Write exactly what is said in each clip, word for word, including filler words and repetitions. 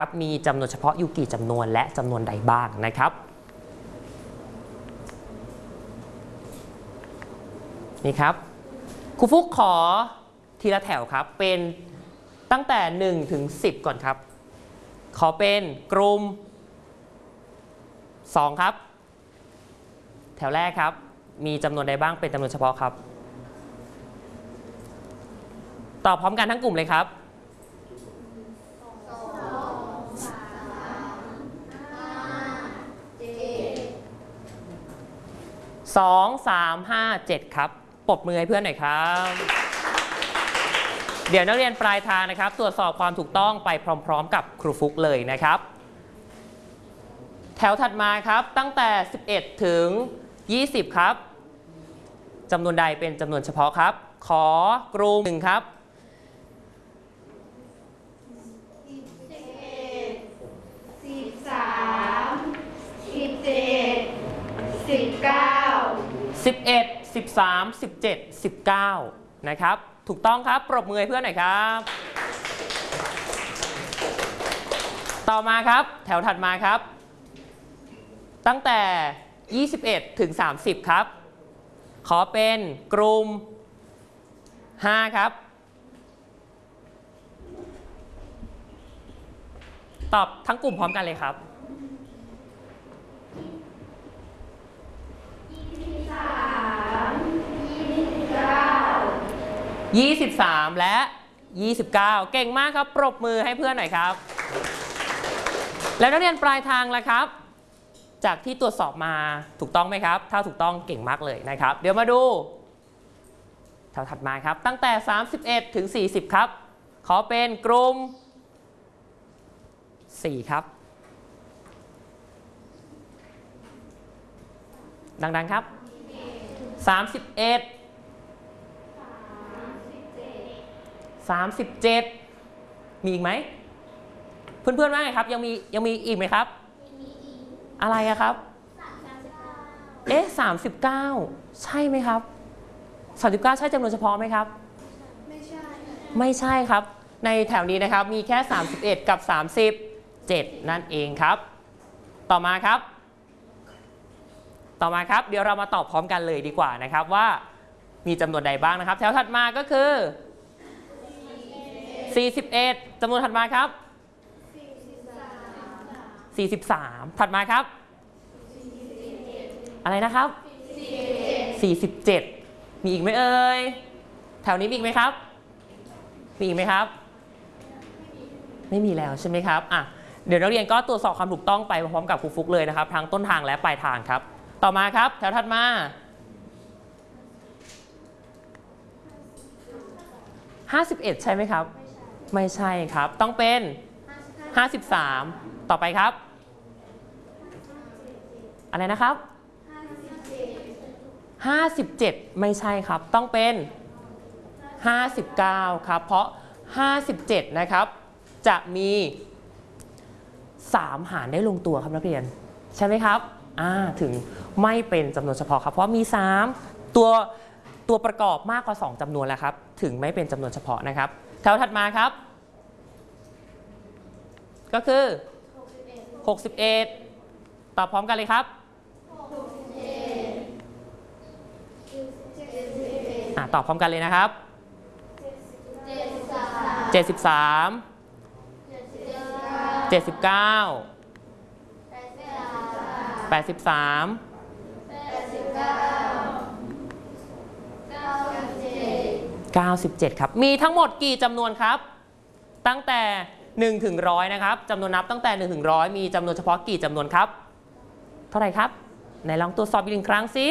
มีจำนวนเฉพาะอยู่กี่จำนวนและจำนวนใดบ้างนะครับนี่ครับครูฟุกขอทีละแถวครับเป็นตั้งแต่หนึ่งถึงสิบก่อนครับขอเป็นกลุ่มสองครับแถวแรกครับมีจำนวนใดบ้างเป็นจำนวนเฉพาะครับตอบพร้อมกันทั้งกลุ่มเลยครับสอง สาม ห้า เจ็ดครับปรบมือให้เพื่อนหน่อยครับเดี๋ยวนักเรียนปลายทางนะครับตรวจสอบความถูกต้องไปพร้อมๆกับครูฟุกเลยนะครับแถวถัดมาครับตั้งแต่สิบเอ็ดถึงยี่สิบครับจำนวนใดเป็นจำนวนเฉพาะครับขอกลุ่มหนึ่งครับสิบสามสิบเจ็ดสิบเก้าสิบเอ็ด สิบสาม สิบเจ็ด สิบเก้านะครับถูกต้องครับปรบมือให้เพื่อนหน่อยครับต่อมาครับแถวถัดมาครับตั้งแต่ยี่สิบเอ็ดถึงสามสิบครับขอเป็นกลุ่มห้าครับตอบทั้งกลุ่มพร้อมกันเลยครับยี่สิบสามและยี่สิบเก้าเก่งมากครับปรบมือให้เพื่อนหน่อยครับแล้วนักเรียนปลายทางแล้วครับจากที่ตรวจสอบมาถูกต้องไหมครับถ้าถูกต้องเก่งมากเลยนะครับเดี๋ยวมาดูแถวถัดมาครับตั้งแต่สามสิบเอ็ดถึงสี่สิบครับขอเป็นกลุ่มสี่ครับดังๆครับสามสิบเอ็ดสามสิบเจ็ดมีอีกไหมเพื่อนๆว่าไงครับยังมียังมีอีกไหมครับอะไรอะครับเอ๊ะสามสิบเก้าใช่ไหมครับสามสิบเก้าใช่จำนวนเฉพาะไหมครับไม่ใช่ไม่ใช่ครับในแถวนี้นะครับมีแค่สามสิบเอ็ดกับสามสิบเจ็ดนั่นเองครับต่อมาครับต่อมาครับเดี๋ยวเรามาตอบพร้อมกันเลยดีกว่านะครับว่ามีจำนวนใดบ้างนะครับแถวถัดมาก็คือสี่สิบเอ็ดจำนวนถัดมาครับสี่สิบสามถัดมาครับอะไรนะครับสี่สิบเจ็ดมีอีกไหมเอ่ยแถวนี้มีอีกไหมครับมีอีกไหมครับไม่มีแล้วใช่ไหมครับอ่ะเดี๋ยวนักเรียนก็ตรวจสอบความถูกต้องไปพร้อมกับครูฟุกเลยนะครับทั้งต้นทางและปลายทางครับต่อมาครับแถวถัดมาห้าสิบเอ็ดใช่ไหมครับไม่ใช่ครับต้องเป็นห้าสิบสามต่อไปครับอะไรนะครับห้าสิบเจ็ดไม่ใช่ครับต้องเป็นห้าสิบเก้าครับเพราะห้าสิบเจ็ดนะครับจะมีสามหารได้ลงตัวครับนักเรียนใช่ไหมครับอ่าถึงไม่เป็นจำนวนเฉพาะครับเพราะมีสามตัวตัวประกอบมากกว่าสองจำนวนแล้วครับถึงไม่เป็นจำนวนเฉพาะนะครับแถวถัดมาครับก็คือหกสิบเอ็ดตอบพร้อมกันเลยครับอ่ะตอบพร้อมกันเลยนะครับเจ็ดสิบสามเจ็ดสิบเก้าแปดสิบสามเก้าสิบเจ็ดครับมีทั้งหมดกี่จำนวนครับตั้งแต่หนึ่งถึงหนึ่งร้อยนะครับจำนวนนับตั้งแต่หนึ่งถึงหนึ่งร้อยมีจำนวนเฉพาะกี่จำนวนครับเท่าไหร่ครับไหนลองตรวจสอบอีกหนึ่งครั้งสิ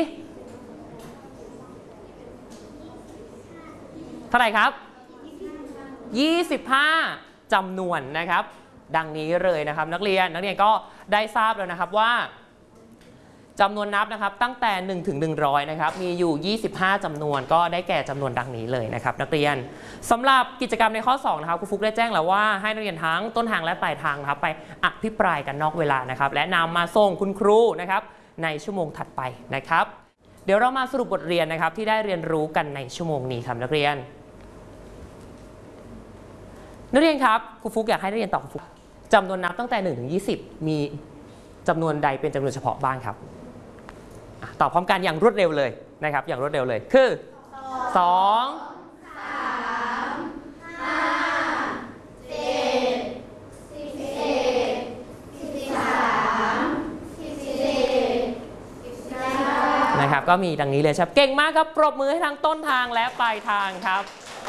เท่าไหร่ครับยี่สิบห้าจำนวนนะครับดังนี้เลยนะครับนักเรียนนักเรียนก็ได้ทราบแล้วนะครับว่าจำนวนนับนะครับตั้งแต่หนึ่งถึงหนึ่งร้อยนะครับมีอยู่ยี่สิบห้าจำนวนก็ได้แก่จำนวนดังนี้เลยนะครับนักเรียนสำหรับกิจกรรมในข้อสองนะครับครูฟุกได้แจ้งแล้วว่าให้นักเรียนทั้งต้นทางและปลายทางนะครับไปอภิปรายกันนอกเวลานะครับและนำมาส่งคุณครูนะครับในชั่วโมงถัดไปนะครับเดี๋ยวเรามาสรุปบทเรียนนะครับที่ได้เรียนรู้กันในชั่วโมงนี้ครับนักเรียนนักเรียนครับครูฟุกอยากให้นักเรียนตอบครูฟุกจำนวนนับตั้งแต่หนึ่งถึงยี่สิบมีจำนวนใดเป็นจำนวนเฉพาะบ้างครับตอบพร้อมกันอย่างรวดเร็วเลยนะครับอย่างรวดเร็วเลยคือสองสามห้าเจ็ดสิบเอ็ดสิบสามสิบสี่สิบห้านะครับก็มีดังนี้เลยครับเก่งมากครับปรบมือให้ทั้งต้นทางและปลายทางครับ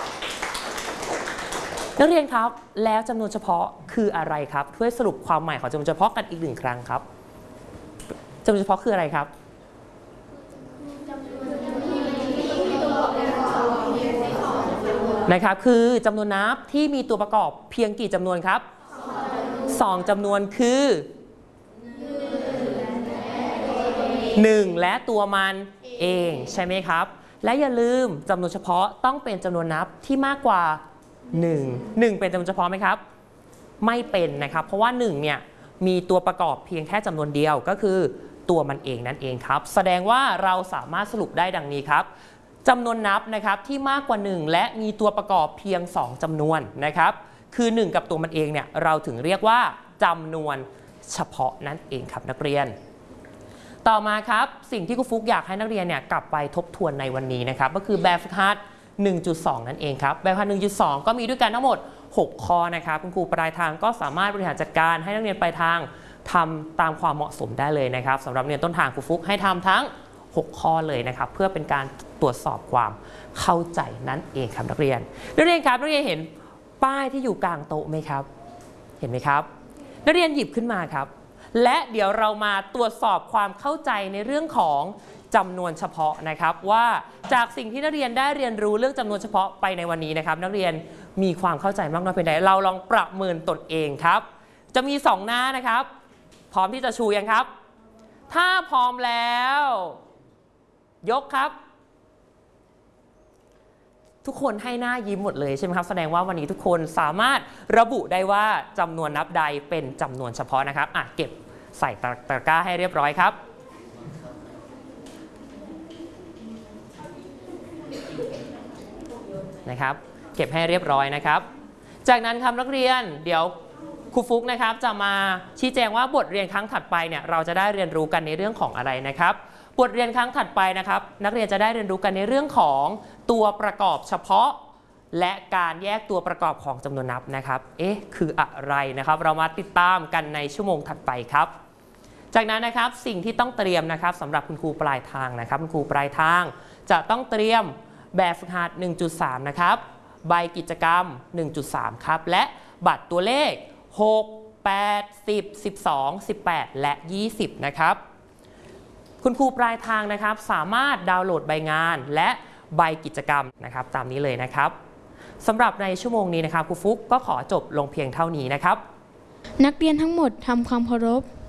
นักเรียนครับแล้วจำนวนเฉพาะคืออะไรครับช่วยสรุปความหมายของจำนวนเฉพาะกันอีกหนึ่งครั้งครับจำนวนเฉพาะคืออะไรครับนะครับคือจำนวนนับที่มีตัวประกอบเพียงกี่จำนวนครับสองจำนวนคือหนึ่งและตัวมันเองใช่ไหมครับและอย่าลืมจำนวนเฉพาะต้องเป็นจำนวนนับที่มากกว่าหนึ่ง หนึ่งเป็นจำนวนเฉพาะไหมครับไม่เป็นนะครับเพราะว่าหนึ่งเนี่ยมีตัวประกอบเพียงแค่จำนวนเดียวก็คือตัวมันเองนั่นเองครับแสดงว่าเราสามารถสรุปได้ดังนี้ครับจำนวนนับนะครับที่มากกว่าหนึ่งและมีตัวประกอบเพียงสองจำนวนนะครับคือหนึ่งกับตัวมันเองเนี่ยเราถึงเรียกว่าจำนวนเฉพาะนั่นเองครับนักเรียนต่อมาครับสิ่งที่ครูฟุกอยากให้นักเรียนเนี่ยกลับไปทบทวนในวันนี้นะครับก็คือแบบฝึกหัด หนึ่งจุดสอง นั่นเองครับแบบฝึกหัด หนึ่งจุดสอง ก็มีด้วยกันทั้งหมดหกข้อนะครับคุณครูปลายทางก็สามารถบริหารจัดการให้นักเรียนปลายทางทำตามความเหมาะสมได้เลยนะครับสำหรับเรียนต้นทางครูฟุกให้ทำทั้งหกข้อเลยนะครับเพื่อเป็นการตรวจสอบความเข้าใจนั่นเองครับนักเรียนนักเรียนครับนักเรียนเห็นป้ายที่อยู่กลางโต๊ะไหมครับเห็นไหมครับนักเรียนหยิบขึ้นมาครับและเดี๋ยวเรามาตรวจสอบความเข้าใจในเรื่องของจำนวนเฉพาะนะครับว่าจากสิ่งที่นักเรียนได้เรียนรู้เรื่องจำนวนเฉพาะไปในวันนี้นะครับนักเรียนมีความเข้าใจมากน้อยเพียงใดเราลองประเมินตนเองครับจะมีสองหน้านะครับพร้อมที่จะชูยังครับถ้าพร้อมแล้วยกครับทุกคนให้หน้ายิ้มหมดเลยใช่ไหมครับแสดงว่าวันนี้ทุกคนสามารถระบุได้ว่าจำนวนนับใดเป็นจำนวนเฉพาะนะครับอ่ะเก็บใส่ตะกร้าให้เรียบร้อยครับนะครับเก็บให้เรียบร้อยนะครับจากนั้นครับนักเรียนเดี๋ยวครูฟุกนะครับจะมาชี้แจงว่าบทเรียนครั้งถัดไปเนี่ยเราจะได้เรียนรู้กันในเรื่องของอะไรนะครับบทเรียนครั้งถัดไปนะครับนักเรียนจะได้เรียนรู้กันในเรื่องของตัวประกอบเฉพาะและการแยกตัวประกอบของจำนวนนับนะครับเอ๊ะคืออะไรนะครับเรามาติดตามกันในชั่วโมงถัดไปครับจากนั้นนะครับสิ่งที่ต้องเตรียมนะครับสำหรับคุณครูปลายทางนะครับคุณครูปลายทางจะต้องเตรียมแบบฝึกหัด หนึ่งจุดสาม นะครับใบกิจกรรม หนึ่งจุดสาม ครับและบัตรตัวเลขหก แปด สิบ สิบสอง สิบแปด และ ยี่สิบนะครับคุณครูปลายทางนะครับสามารถดาวน์โหลดใบงานและใบกิจกรรมนะครับตามนี้เลยนะครับสำหรับในชั่วโมงนี้นะครับครูฟุกก็ขอจบลงเพียงเท่านี้นะครับนักเรียนทั้งหมดทำความเคารพ